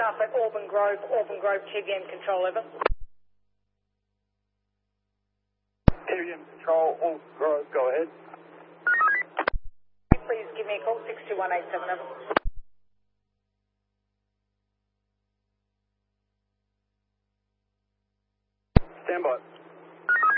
staff at Auburn Grove, TBM control, over. TBM control, Auburn Grove, go ahead. Please give me a call, 62187, over. Stand by.